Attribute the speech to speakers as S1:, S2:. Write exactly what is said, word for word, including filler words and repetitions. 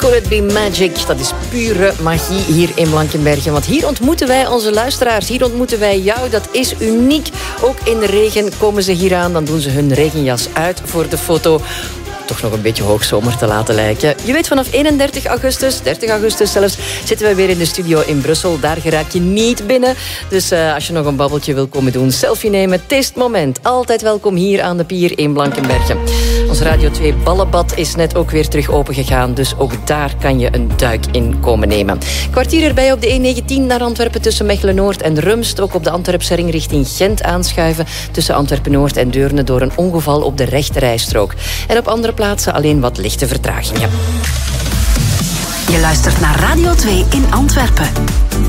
S1: Could it be magic? Dat is pure magie hier in Blankenbergen. Want hier ontmoeten wij onze luisteraars. Hier ontmoeten wij jou. Dat is uniek. Ook in de regen komen ze hier aan. Dan doen ze hun regenjas uit voor de foto. Toch nog een beetje hoogzomer te laten lijken. Je weet, vanaf eenendertig augustus, dertig augustus zelfs, zitten wij weer in de studio in Brussel. Daar geraak je niet binnen. Dus uh, als je nog een babbeltje wil komen doen, selfie nemen, het is het moment. Altijd welkom hier aan de pier in Blankenbergen. Ons Radio twee ballenbad is net ook weer terug opengegaan. Dus ook daar kan je een duik in komen nemen. Kwartier erbij op de E negentien naar Antwerpen tussen Mechelen-Noord en Rumst. Ook op de Antwerpse ring richting Gent aanschuiven tussen Antwerpen-Noord en Deurne door een ongeval op de rechterrijstrook. En op andere plaatsen alleen wat lichte vertragingen.
S2: Je luistert naar Radio twee in Antwerpen.